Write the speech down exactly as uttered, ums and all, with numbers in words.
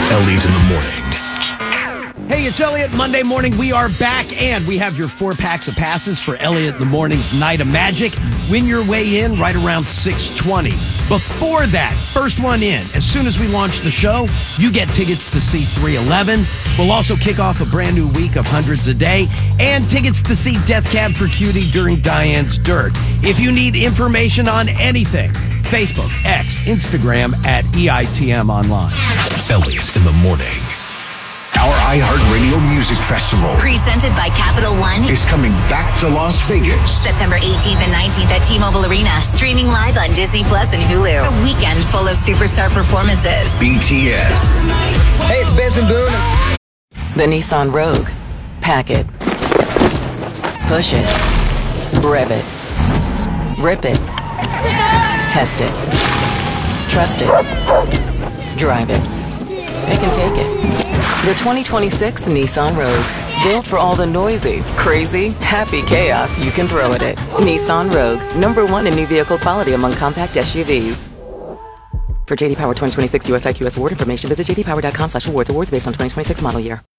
Elliott in the morning. Hey, it's Elliott. Monday morning, we are back, and we have your four packs of passes for Elliott in the Morning's Night of Magic. Win your way in right around six twenty. Before that, first one in, as soon as we launch the show, you get tickets to see three eleven. We'll also kick off a brand new week of Hundreds a Day, and tickets to see Death Cab for Cutie during Diane's Dirt. If you need information on anything, Facebook, X, Instagram at E I T M Online. Elliott in the morning. Our iHeartRadio Music Festival, presented by Capital One, is coming back to Las Vegas. September eighteenth and nineteenth at T-Mobile Arena. Streaming live on Disney Plus and Hulu. A weekend full of superstar performances. B T S. Hey, it's Benson Boone. The Nissan Rogue. Pack it. Push it. Rev it. Rip it. Test it. Trust it. Drive it. They can take it. The twenty twenty-six Nissan Rogue. Built for all the noisy, crazy, happy chaos you can throw at it. Nissan Rogue. Number one in new vehicle quality among compact S U Vs. For J D Power twenty twenty-six U S I Q S award information, visit j d power dot com slash awards. Awards based on twenty twenty-six model year.